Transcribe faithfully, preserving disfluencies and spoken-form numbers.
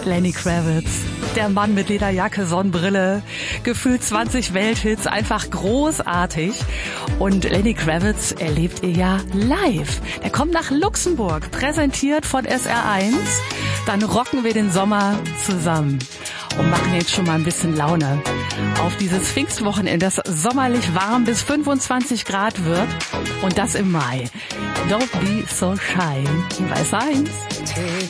Lenny Kravitz, der Mann mit Lederjacke, Sonnenbrille, gefühlt zwanzig Welthits, einfach großartig. Und Lenny Kravitz erlebt ihr ja live. Er kommt nach Luxemburg, präsentiert von S R eins. Dann rocken wir den Sommer zusammen und machen jetzt schon mal ein bisschen Laune auf dieses Pfingstwochenende, das sommerlich warm bis fünfundzwanzig Grad wird. Und das im Mai. Don't be so shy. Bei S eins. Take